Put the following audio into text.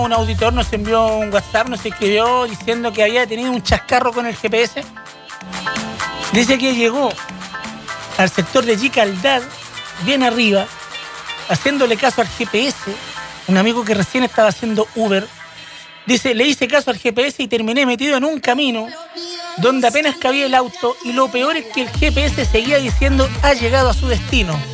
Un auditor nos envió un WhatsApp, nos escribió diciendo que había tenido un chascarro con el GPS. Dice que llegó al sector de Gicaldad, bien arriba, haciéndole caso al GPS, un amigo que recién estaba haciendo Uber. Dice, le hice caso al GPS y terminé metido en un camino donde apenas cabía el auto y lo peor es que el GPS seguía diciendo ha llegado a su destino.